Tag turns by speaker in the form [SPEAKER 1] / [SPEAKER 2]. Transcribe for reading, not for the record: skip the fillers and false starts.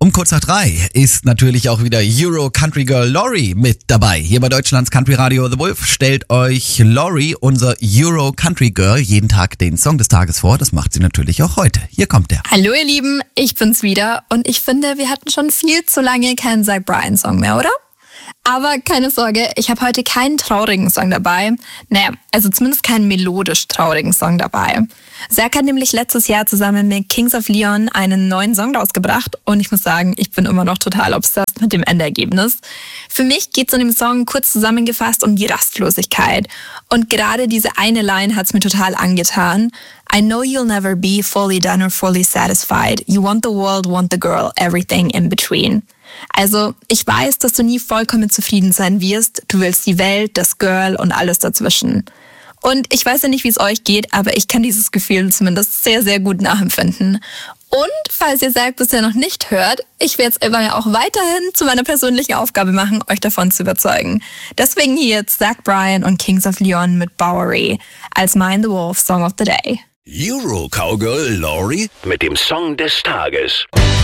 [SPEAKER 1] Um kurz nach 3 ist natürlich auch wieder Euro Country Girl Lori mit dabei. Hier bei Deutschlands Country Radio The Wolf stellt euch Lori, unser Euro Country Girl, jeden Tag den Song des Tages vor. Das macht sie natürlich auch heute. Hier kommt er.
[SPEAKER 2] Hallo ihr Lieben, ich bin's wieder und ich finde, wir hatten schon viel zu lange keinen Zach Bryan Song mehr, oder? Aber keine Sorge, ich habe heute keinen traurigen Song dabei. Naja, also zumindest keinen melodisch traurigen Song dabei. Zach hat nämlich letztes Jahr zusammen mit Kings of Leon einen neuen Song rausgebracht und ich muss sagen, ich bin immer noch total obsessed mit dem Endergebnis. Für mich geht es in dem Song kurz zusammengefasst um die Rastlosigkeit und gerade diese eine Line hat's mir total angetan. I know you'll never be fully done or fully satisfied. You want the world, want the girl, everything in between. Also, ich weiß, dass du nie vollkommen zufrieden sein wirst. Du willst die Welt, das Girl und alles dazwischen. Und ich weiß ja nicht, wie es euch geht, aber ich kann dieses Gefühl zumindest sehr, sehr gut nachempfinden. Und falls ihr sagt, bisher noch nicht hört, ich werde es aber ja auch weiterhin zu meiner persönlichen Aufgabe machen, euch davon zu überzeugen. Deswegen hier jetzt Zach Bryan und Kings of Leon mit Bowery als mein The Wolf Song of the Day.
[SPEAKER 3] Euro Cowgirl Lori mit dem Song des Tages.